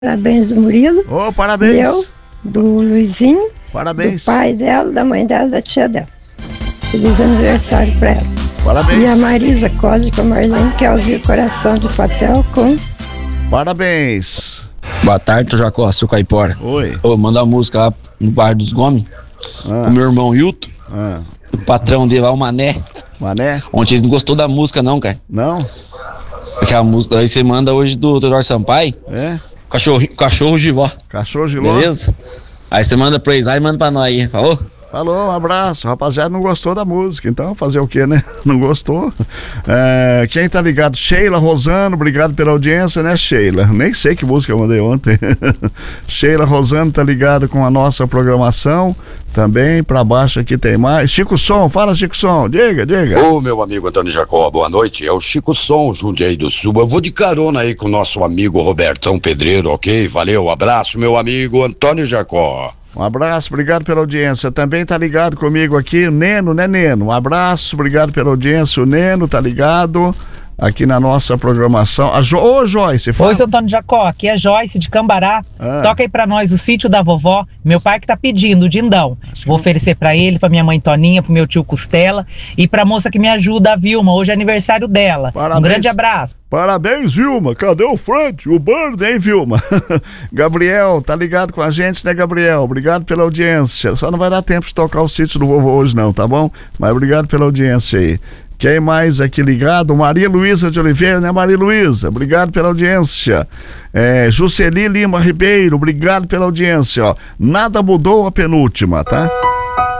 Parabéns do Murilo. Ô, parabéns. Meu, do Luizinho. Parabéns. Do pai dela, da mãe dela, da tia dela. Feliz aniversário pra ela. Parabéns. E a Marisa Código Marlene, que é ouvir Coração de Papel com... Parabéns. Boa tarde, Jacó, seu Caipora. Oi. Mandar uma música lá no bairro dos Gomes. O meu irmão Hilton. O patrão dele lá, o Mané. Mané? Ontem eles não gostou da música não, cara. Não? Aquela música, aí você manda hoje do Teodoro Sampaio. É? Cachorro de vó. Cachorro de vó. Beleza? Aí você manda pra eles aí e manda pra nós aí, falou? Falou, um abraço. O rapaziada não gostou da música, então fazer o quê, né? Não gostou? Quem tá ligado? Sheila Rosano, obrigado pela audiência, né, Sheila? Nem sei que música eu mandei ontem. Sheila Rosano tá ligado com a nossa programação. Também, pra baixo aqui tem mais. Chico Som, fala, Chico Som, diga. Ô, meu amigo Antônio Jacó, boa noite. É o Chico Som, Jundiaí do Sul. Eu vou de carona aí com o nosso amigo Robertão Pedreiro, ok? Valeu, abraço, meu amigo Antônio Jacó. Um abraço, obrigado pela audiência. Também tá ligado comigo aqui o Neno, né, Neno? Um abraço, obrigado pela audiência. O Neno tá ligado aqui na nossa programação. Ô, Joyce, fala. Oi, seu Antônio Jacó, aqui é Joyce de Cambará. Toca aí pra nós o Sítio da Vovó. Meu pai que tá pedindo, o Dindão. Vou oferecer pra ele, pra minha mãe Toninha, pro meu tio Costela e pra moça que me ajuda, a Vilma. Hoje é aniversário dela. Parabéns. Um grande abraço. Parabéns, Vilma. Cadê o front? O Bird, hein, Vilma? Gabriel, tá ligado com a gente, né, Gabriel? Obrigado pela audiência. Só não vai dar tempo de tocar o Sítio do Vovô hoje não, tá bom? Mas obrigado pela audiência aí. Quem mais aqui ligado? Maria Luísa de Oliveira, né, Maria Luísa? Obrigado pela audiência. Jusceli Lima Ribeiro, obrigado pela audiência, ó. Nada mudou a penúltima, tá?